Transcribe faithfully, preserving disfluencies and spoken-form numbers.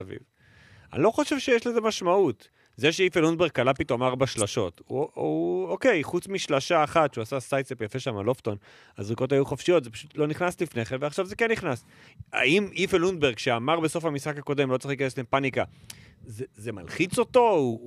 אביב. אני לא חושב שיש לזה משמעות. זה שאיפה לונדברג קלה פתאום ארבע שלשות. הוא, הוא, אוקיי, חוץ משלשה אחת, שהוא עשה סייצפ יפה שם על לופטון, הזריקות היו חופשיות, זה פשוט לא נכנס לפני כן, ועכשיו זה כן נכנס. האם איפה לונדברג, שאמר בסוף המשחק הקודם, לא צריך להיכנס לפאניקה, זה, זה מלחיץ אותו? הוא,